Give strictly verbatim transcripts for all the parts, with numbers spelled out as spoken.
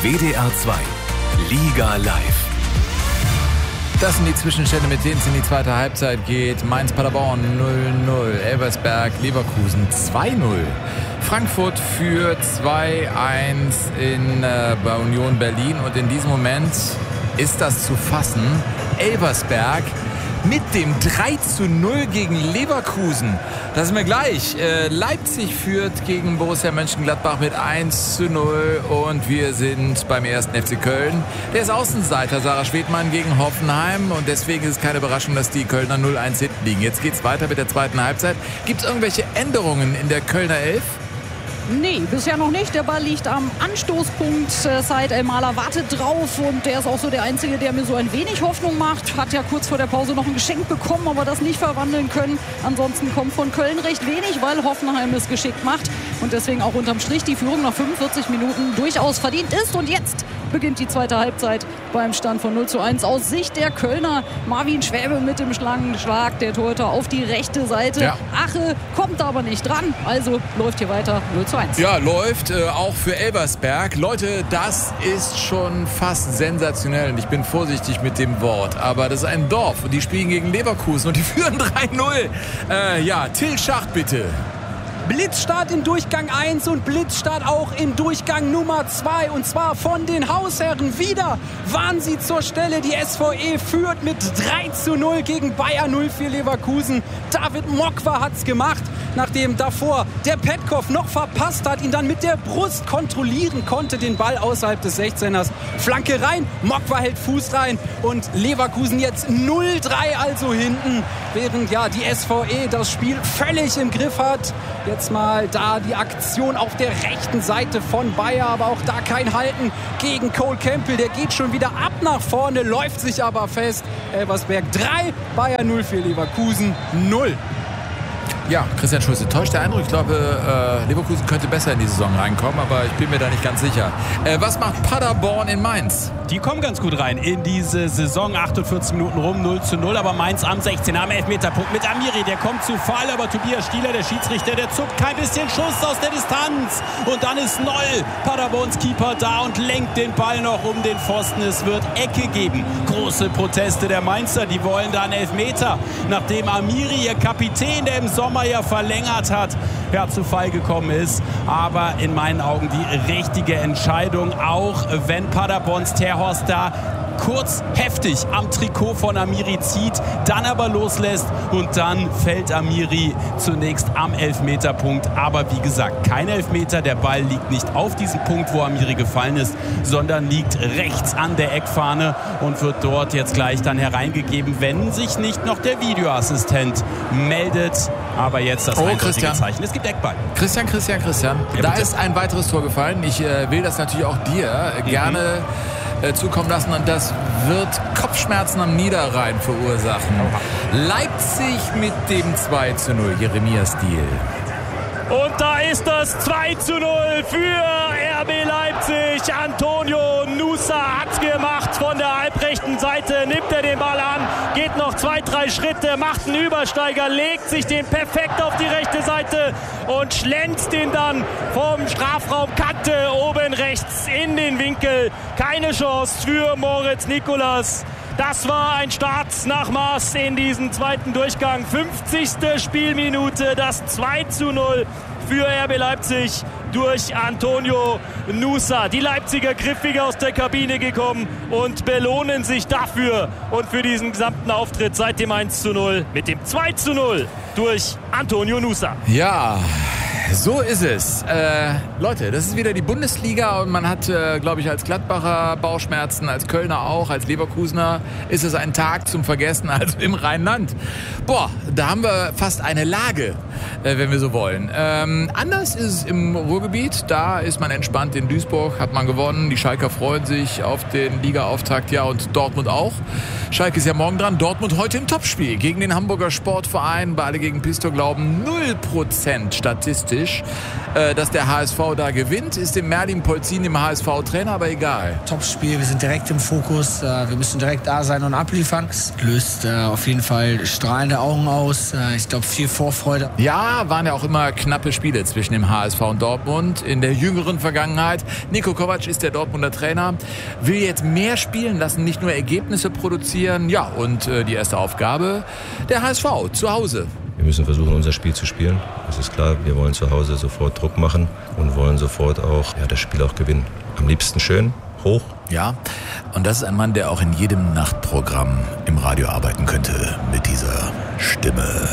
W D R zwei Liga Live. Das sind die Zwischenstände, mit denen es in die zweite Halbzeit geht. Mainz-Paderborn null null, Elversberg-Leverkusen zwei null. Frankfurt führt zwei eins in, äh, bei Union Berlin. Und in diesem Moment ist das zu fassen. Elversberg mit dem drei zu null gegen Leverkusen. Das ist mir gleich. Äh, Leipzig führt gegen Borussia Mönchengladbach mit eins zu null. Und wir sind beim ersten F C Köln. Der ist Außenseiter, Sarah Schwedmann gegen Hoffenheim. Und deswegen ist es keine Überraschung, dass die Kölner null eins hinten liegen. Jetzt geht's weiter mit der zweiten Halbzeit. Gibt es irgendwelche Änderungen in der Kölner Elf? Nee, bisher noch nicht. Der Ball liegt am Anstoßpunkt. Said El-Mahler wartet drauf und der ist auch so der Einzige, der mir so ein wenig Hoffnung macht. Hat ja kurz vor der Pause noch ein Geschenk bekommen, aber das nicht verwandeln können. Ansonsten kommt von Köln recht wenig, weil Hoffenheim es geschickt macht und deswegen auch unterm Strich die Führung nach fünfundvierzig Minuten durchaus verdient ist. Und jetzt beginnt die zweite Halbzeit beim Stand von null zu eins. Aus Sicht der Kölner Marvin Schwäbe mit dem Schlangenschlag, der Torhüter auf die rechte Seite. Ja. Ache kommt aber nicht dran, also läuft hier weiter null zu eins. Ja, läuft äh, auch für Elversberg. Leute, das ist schon fast sensationell und ich bin vorsichtig mit dem Wort, aber das ist ein Dorf und die spielen gegen Leverkusen und die führen drei null. Äh, ja, Till Schacht bitte. Blitzstart in Durchgang eins und Blitzstart auch in Durchgang Nummer zwei. Und zwar von den Hausherren. Wieder waren sie zur Stelle. Die S V E führt mit drei zu null gegen Bayer null vier Leverkusen. David Mokwa hat's gemacht, nachdem davor der Petkov noch verpasst hat, ihn dann mit der Brust kontrollieren konnte, den Ball außerhalb des sechzehners. Flanke rein, Mokwa hält Fuß rein und Leverkusen jetzt null drei also hinten, während ja die S V E das Spiel völlig im Griff hat. Jetzt mal da die Aktion auf der rechten Seite von Bayer, aber auch da kein Halten gegen Cole Campbell. Der geht schon wieder ab nach vorne, läuft sich aber fest. Elversberg drei, Bayer null für Leverkusen null. Ja, Christian Schulze, täuscht der Eindruck. Ich glaube, äh, Leverkusen könnte besser in die Saison reinkommen, aber ich bin mir da nicht ganz sicher. Äh, was macht Paderborn in Mainz? Die kommen ganz gut rein in diese Saison. achtundvierzig Minuten rum, null zu null. Aber Mainz am sechzehner, am Elfmeterpunkt mit Amiri. Der kommt zu Fall, aber Tobias Stieler, der Schiedsrichter, der zuckt kein bisschen Schuss aus der Distanz. Und dann ist Noll, Paderborns Keeper, da und lenkt den Ball noch um den Pfosten. Es wird Ecke geben. Große Proteste der Mainzer, die wollen da einen Elfmeter. Nachdem Amiri, ihr Kapitän, der im Sommer ja verlängert hat, ja, zu Fall gekommen ist. Aber in meinen Augen die richtige Entscheidung, auch wenn Paderborns Terhorst da kurz heftig am Trikot von Amiri zieht, dann aber loslässt und dann fällt Amiri zunächst am Elfmeterpunkt. Aber wie gesagt, kein Elfmeter. Der Ball liegt nicht auf diesem Punkt, wo Amiri gefallen ist, sondern liegt rechts an der Eckfahne und wird dort jetzt gleich dann hereingegeben, wenn sich nicht noch der Videoassistent meldet. Aber jetzt das oh, eindeutige Zeichen. Es gibt Eckball. Christian, Christian, Christian. Ja, da ist ein weiteres Tor gefallen. Ich äh, will das natürlich auch dir äh, gerne äh, zukommen lassen. Und das wird Kopfschmerzen am Niederrhein verursachen. Oha. Leipzig mit dem zwei zu null. Jeremias Diel. Und da ist das zwei zu null für R B Leipzig. Antonio Nusa hat's gemacht von der halbrechten Seite. Nimmt er den Ball an, geht noch zwei, drei Schritte, macht einen Übersteiger, legt sich den perfekt auf die rechte Seite und schlänzt den dann vom Strafraumkante oben rechts in den Winkel. Keine Chance für Moritz Nicolas. Das war ein Start nach Maß in diesen zweiten Durchgang. fünfzigste Spielminute, das zwei zu null für R B Leipzig durch Antonio Nusa. Die Leipziger griffig aus der Kabine gekommen und belohnen sich dafür und für diesen gesamten Auftritt seit dem eins zu null mit dem zwei zu null durch Antonio Nusa. Ja, so ist es. Äh, Leute, das ist wieder die Bundesliga und man hat, äh, glaube ich, als Gladbacher Bauchschmerzen, als Kölner auch, als Leverkusener ist es ein Tag zum Vergessen, also im Rheinland. Boah, da haben wir fast eine Lage, äh, wenn wir so wollen. Ähm, anders ist es im Ruhrgebiet, da ist man entspannt. In Duisburg hat man gewonnen, die Schalker freuen sich auf den Liga-Auftakt, ja, und Dortmund auch. Schalke ist ja morgen dran, Dortmund heute im Topspiel gegen den Hamburger Sportverein. Bei Alle gegen Pisto glauben null Prozent Statistik dramatisch, äh, dass der H S V da gewinnt. Ist dem Merlin Polzin, dem H S V-Trainer, aber egal. Topspiel, wir sind direkt im Fokus. Äh, wir müssen direkt da sein und abliefern. Es löst äh, auf jeden Fall strahlende Augen aus. Äh, ich glaube, viel Vorfreude. Ja, waren ja auch immer knappe Spiele zwischen dem H S V und Dortmund in der jüngeren Vergangenheit. Niko Kovac ist der Dortmunder Trainer, will jetzt mehr spielen lassen, nicht nur Ergebnisse produzieren. Ja, und äh, die erste Aufgabe, der H S V zu Hause. Wir müssen versuchen, unser Spiel zu spielen. Das ist klar, wir wollen zu Hause sofort Druck machen und wollen sofort auch ja, das Spiel auch gewinnen. Am liebsten schön, hoch. Ja, und das ist ein Mann, der auch in jedem Nachtprogramm im Radio arbeiten könnte mit dieser Stimme.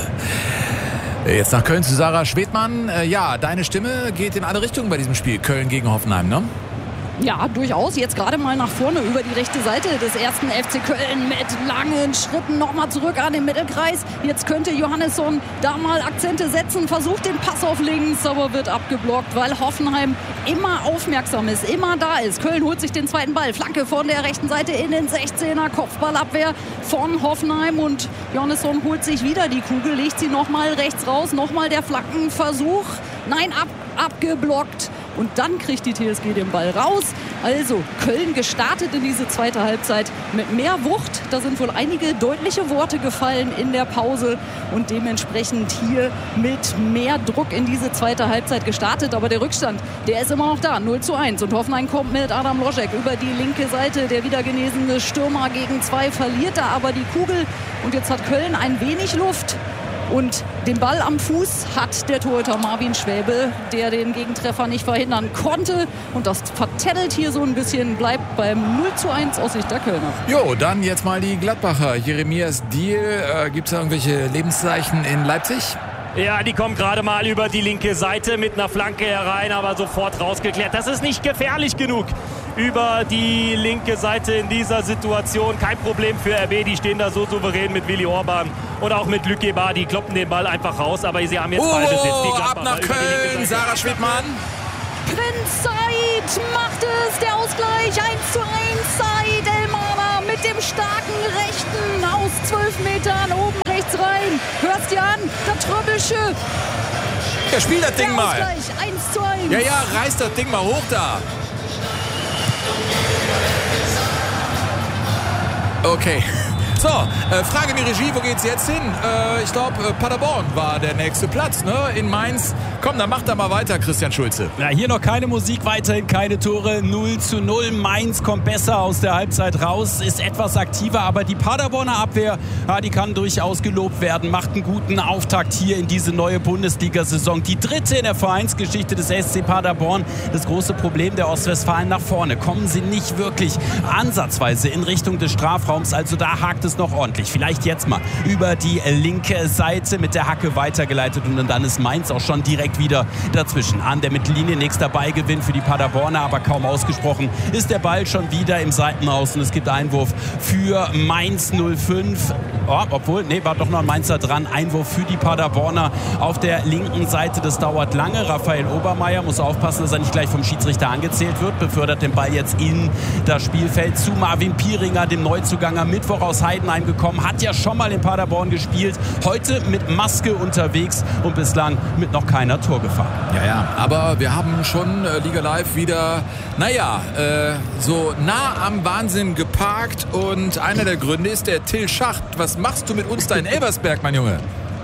Jetzt nach Köln zu Sarah Schwedmann. Ja, deine Stimme geht in alle Richtungen bei diesem Spiel. Köln gegen Hoffenheim, ne? Ja, durchaus. Jetzt gerade mal nach vorne über die rechte Seite des ersten F C Köln mit langen Schritten nochmal zurück an den Mittelkreis. Jetzt könnte Johannesson da mal Akzente setzen, versucht den Pass auf links, aber wird abgeblockt, weil Hoffenheim immer aufmerksam ist, immer da ist. Köln holt sich den zweiten Ball. Flanke von der rechten Seite in den sechzehner. Kopfballabwehr von Hoffenheim und Johannesson holt sich wieder die Kugel, legt sie nochmal rechts raus. Nochmal der Flankenversuch. Nein, ab, abgeblockt. Und dann kriegt die T S G den Ball raus. Also Köln gestartet in diese zweite Halbzeit mit mehr Wucht. Da sind wohl einige deutliche Worte gefallen in der Pause und dementsprechend hier mit mehr Druck in diese zweite Halbzeit gestartet. Aber der Rückstand, der ist immer noch da, null zu eins. Und Hoffenheim kommt mit Adam Loschek über die linke Seite. Der wieder genesene Stürmer gegen zwei verliert da aber die Kugel. Und jetzt hat Köln ein wenig Luft. Und den Ball am Fuß hat der Torhüter Marvin Schwäbe, der den Gegentreffer nicht verhindern konnte. Und das vertändelt hier so ein bisschen, bleibt beim null zu eins aus Sicht der Kölner. Jo, dann jetzt mal die Gladbacher. Jeremias Diehl, äh, gibt es da irgendwelche Lebenszeichen in Leipzig? Ja, die kommen gerade mal über die linke Seite mit einer Flanke herein, aber sofort rausgeklärt. Das ist nicht gefährlich genug über die linke Seite in dieser Situation. Kein Problem für R B, die stehen da so souverän mit Willi Orban und auch mit Luc Guébard. Die kloppen den Ball einfach raus, aber sie haben jetzt oh, Ballbesitz. Oh, ab nach Köln, Sarah Schwedmann. Prinz Said macht es, der Ausgleich, eins zu eins, Said Elmaner mit dem starken Rechten aus zwölf Metern oben rechts rein. Hörst dir an, der Tröbelsche. Ja, spiel das Ding der mal. Ausgleich, eins zu eins. Ja, ja, reiß das Ding mal hoch da. Okay. So, äh, Frage in die Regie, wo geht's jetzt hin? Äh, ich glaube, äh, Paderborn war der nächste Platz, ne? In Mainz. Komm, dann mach da mal weiter, Christian Schulze. Ja, hier noch keine Musik, weiterhin keine Tore. null zu null. Mainz kommt besser aus der Halbzeit raus, ist etwas aktiver, aber die Paderborner Abwehr, ja, die kann durchaus gelobt werden, macht einen guten Auftakt hier in diese neue Bundesliga-Saison. Die dritte in der Vereinsgeschichte des S C Paderborn. Das große Problem der Ostwestfalen nach vorne. Kommen sie nicht wirklich ansatzweise in Richtung des Strafraums, also da hakt es noch ordentlich. Vielleicht jetzt mal über die linke Seite mit der Hacke weitergeleitet und dann ist Mainz auch schon direkt wieder dazwischen. An der Mittellinie nächster Ballgewinn für die Paderborner, aber kaum ausgesprochen ist der Ball schon wieder im Seitenaußen. Es gibt Einwurf für Mainz null fünf. Oh, obwohl, nee, war doch noch ein Mainzer dran. Einwurf für die Paderborner auf der linken Seite. Das dauert lange. Raphael Obermeier muss aufpassen, dass er nicht gleich vom Schiedsrichter angezählt wird. Befördert den Ball jetzt in das Spielfeld zu Marvin Pieringer, dem Neuzugang am Mittwoch aus Heidenheim gekommen. Hat ja schon mal in Paderborn gespielt. Heute mit Maske unterwegs und bislang mit noch keiner Torgefahr. Ja, ja, aber wir haben schon äh, Liga Live wieder, naja, äh, so nah am Wahnsinn geparkt und einer der Gründe ist der Till Schacht. Was machst du mit uns da in Elversberg, mein Junge?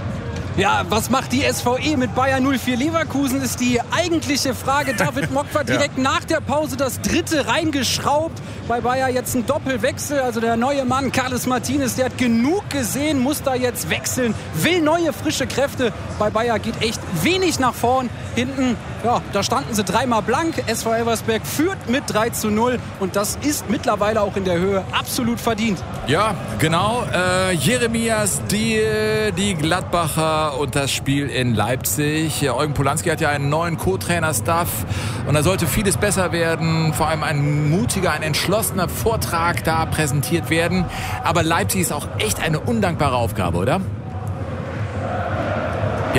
Ja, was macht die S V E mit Bayer null vier Leverkusen, ist die eigentliche Frage. David Mock war direkt ja. nach der Pause das dritte reingeschraubt. Bei Bayer jetzt ein Doppelwechsel. Also der neue Mann, Carles Martinez, der hat genug gesehen, muss da jetzt wechseln, will neue, frische Kräfte. Bei Bayer geht echt wenig nach vorn. Hinten, ja, da standen sie dreimal blank. S V Elversberg führt mit drei zu null. Und das ist mittlerweile auch in der Höhe absolut verdient. Ja, genau. Äh, Jeremias Diehl, die Gladbacher und das Spiel in Leipzig. Ja, Eugen Polanski hat ja einen neuen Co-Trainer-Staff und da sollte vieles besser werden. Vor allem ein mutiger, ein entschlossener Vortrag da präsentiert werden. Aber Leipzig ist auch echt eine undankbare Aufgabe, oder? Ja,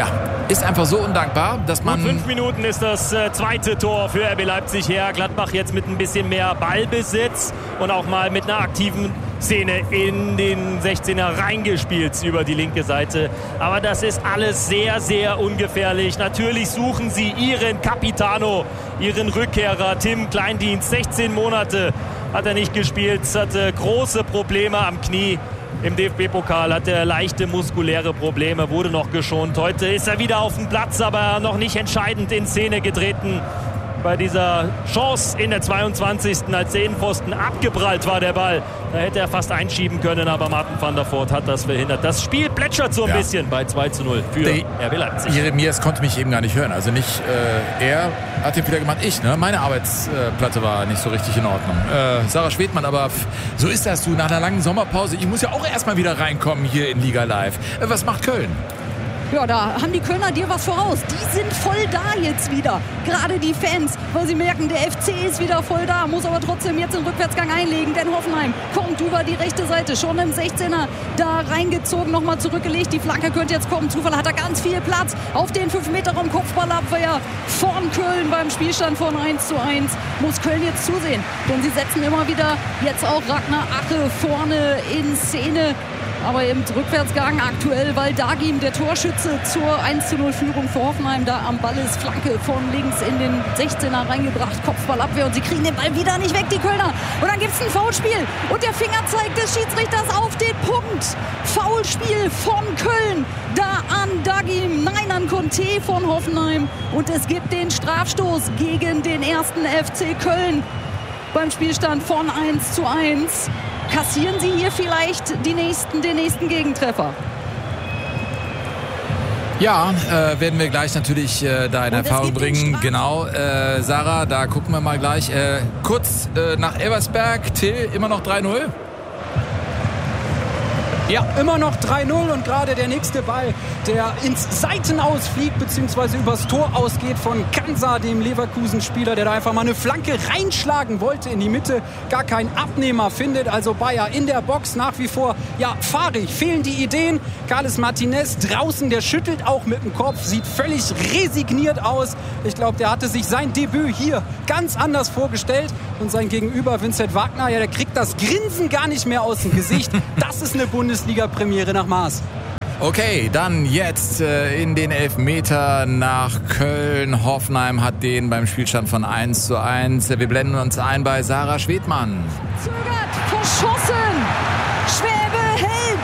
ist einfach so undankbar, dass man... Gut fünf Minuten ist das äh, zweite Tor für R B Leipzig her. Gladbach jetzt mit ein bisschen mehr Ballbesitz und auch mal mit einer aktiven Szene in den sechzehner reingespielt über die linke Seite. Aber das ist alles sehr, sehr ungefährlich. Natürlich suchen sie ihren Capitano, ihren Rückkehrer Tim Kleindienst. sechzehn Monate hat er nicht gespielt, hatte große Probleme am Knie. Im D F B-Pokal hatte er leichte muskuläre Probleme, wurde noch geschont. Heute ist er wieder auf dem Platz, aber noch nicht entscheidend in Szene getreten. Bei dieser Chance in der zweiundzwanzigsten als der Innenpfosten abgeprallt war der Ball. Da hätte er fast einschieben können, aber Martin van der Voort hat das verhindert. Das Spiel plätschert so ein ja. bisschen bei zwei zu null für der R B Leipzig. Jeremias konnte mich eben gar nicht hören. Also nicht äh, er hat den Fehler gemacht, ich. Ne? Meine Arbeitsplatte war nicht so richtig in Ordnung. Äh, Sarah Schwedmann, aber so ist das, du, nach einer langen Sommerpause. Ich muss ja auch erstmal wieder reinkommen hier in Liga Live. Äh, was macht Köln? Ja, da haben die Kölner dir was voraus. Die sind voll da jetzt wieder. Gerade die Fans, weil sie merken, der F C ist wieder voll da, muss aber trotzdem jetzt den Rückwärtsgang einlegen. Denn Hoffenheim kommt über die rechte Seite, schon im sechzehner da reingezogen, nochmal zurückgelegt. Die Flanke könnte jetzt kommen. Zufall hat er ganz viel Platz auf den fünf Meter Raum. Kopfballabwehr von Köln beim Spielstand von eins zu eins. Muss Köln jetzt zusehen, denn sie setzen immer wieder jetzt auch Ragnar Ache vorne in Szene. Aber im Rückwärtsgang aktuell, weil Dagim, der Torschütze, zur eins zu null Führung für Hoffenheim da am Ball ist. Flanke von links in den sechzehner reingebracht, Kopfballabwehr und sie kriegen den Ball wieder nicht weg, die Kölner. Und dann gibt es ein Foulspiel und der Fingerzeig des Schiedsrichters auf den Punkt. Foulspiel von Köln, da an Dagim, nein an Conte von Hoffenheim. Und es gibt den Strafstoß gegen den ersten F C Köln beim Spielstand von eins zu eins. Kassieren sie hier vielleicht die nächsten, den nächsten Gegentreffer? Ja, äh, werden wir gleich natürlich äh, da in Erfahrung bringen. Genau, äh, Sarah, da gucken wir mal gleich. Äh, kurz äh, nach Elversberg, Till, immer noch drei null? Ja, immer noch drei null und gerade der nächste Ball, der ins Seitenaus fliegt, beziehungsweise übers Tor ausgeht von Kansa, dem Leverkusen-Spieler, der da einfach mal eine Flanke reinschlagen wollte in die Mitte, gar keinen Abnehmer findet. Also Bayer in der Box nach wie vor, ja, fahrig, fehlen die Ideen. Carles Martinez draußen, der schüttelt auch mit dem Kopf, sieht völlig resigniert aus. Ich glaube, der hatte sich sein Debüt hier ganz anders vorgestellt. Und sein Gegenüber Vincent Wagner, ja, der kriegt das Grinsen gar nicht mehr aus dem Gesicht. Das ist eine Bundesliga-Premiere nach Maß. Okay, dann jetzt äh, in den Elfmeter nach Köln. Hoffenheim hat den beim Spielstand von eins zu eins. Wir blenden uns ein bei Sarah Schwedmann. Zögert, verschossen. Schwäbe hält.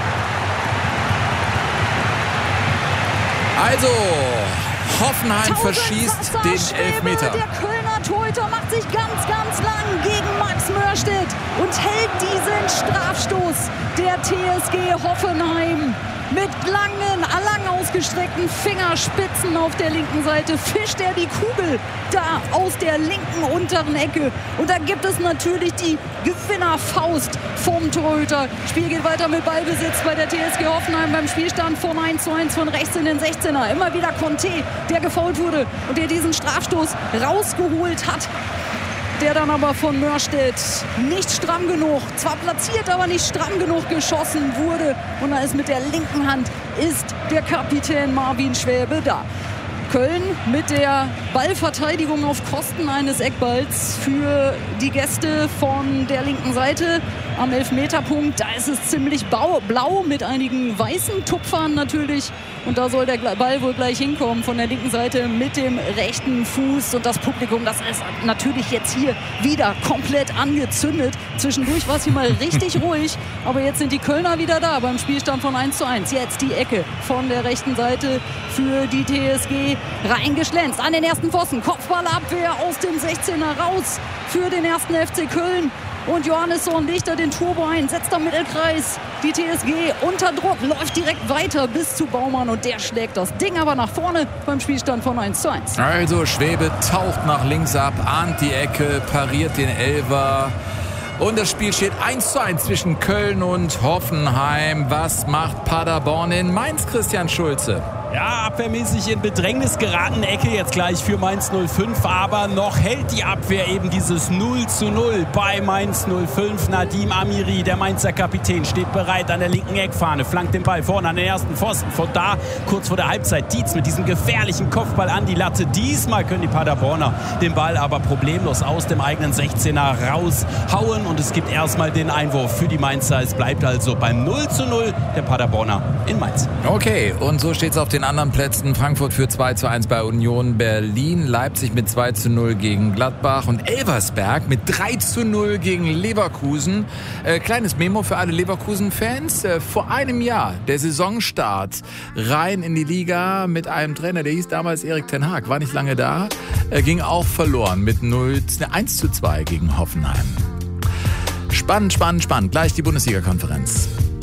Also, Hoffenheim verschießt den Schwäbe, Elfmeter. Der Kölner Torhüter macht sich ganz, ganz lang gegen Max Mörstedt und hält diesen Strafstoß der T S G Hoffenheim. Mit langen, lang ausgestreckten Fingerspitzen auf der linken Seite fischt er die Kugel da aus der linken unteren Ecke. Und da gibt es natürlich die Gewinnerfaust vom Torhüter. Spiel geht weiter mit Ballbesitz bei der T S G Hoffenheim beim Spielstand von eins zu eins von rechts in den sechzehner. Immer wieder Conte, der gefoult wurde und der diesen Strafstoß rausgeholt hat. Der dann aber von Mörstedt nicht stramm genug, zwar platziert, aber nicht stramm genug geschossen wurde. Und da ist mit der linken Hand ist der Kapitän Marvin Schwäbe da. Köln mit der Ballverteidigung auf Kosten eines Eckballs für die Gäste von der linken Seite am Elfmeterpunkt. Da ist es ziemlich blau, blau mit einigen weißen Tupfern natürlich. Und da soll der Ball wohl gleich hinkommen von der linken Seite mit dem rechten Fuß. Und das Publikum, das ist natürlich jetzt hier wieder komplett angezündet. Zwischendurch war es hier mal richtig ruhig. Aber jetzt sind die Kölner wieder da beim Spielstand von eins zu eins. Jetzt die Ecke von der rechten Seite für die T S G reingeschlänzt. An den ersten Pfosten. Kopfballabwehr aus dem sechzehner raus für den ersten F C Köln. Und Johannesson legt da den Turbo ein, setzt am Mittelkreis. Die T S G unter Druck, läuft direkt weiter bis zu Baumann und der schlägt das Ding aber nach vorne beim Spielstand von eins zu eins. Also Schwäbe taucht nach links ab, ahnt die Ecke, pariert den Elfer. Und das Spiel steht eins zu eins zwischen Köln und Hoffenheim. Was macht Paderborn in Mainz, Christian Schulze? Ja, abwehrmäßig in Bedrängnis geraten. Ecke jetzt gleich für Mainz null fünf, aber noch hält die Abwehr eben dieses null zu null bei Mainz null fünf. Nadim Amiri, der Mainzer Kapitän, steht bereit an der linken Eckfahne, flankt den Ball vorne an den ersten Pfosten. Von da, kurz vor der Halbzeit, Dietz mit diesem gefährlichen Kopfball an die Latte. Diesmal können die Paderborner den Ball aber problemlos aus dem eigenen sechzehner raushauen und es gibt erstmal den Einwurf für die Mainzer. Es bleibt also beim null zu null der Paderborner in Mainz. Okay, und so steht es auf den anderen Plätzen. Frankfurt führt zwei zu eins bei Union Berlin, Leipzig mit zwei zu null gegen Gladbach und Elversberg mit drei zu null gegen Leverkusen. Äh, kleines Memo für alle Leverkusen-Fans. Äh, vor einem Jahr, der Saisonstart, rein in die Liga mit einem Trainer, der hieß damals Erik ten Hag, war nicht lange da, äh, ging auch verloren mit null, eins zu zwei gegen Hoffenheim. Spannend, spannend, spannend. Gleich die Bundesliga-Konferenz.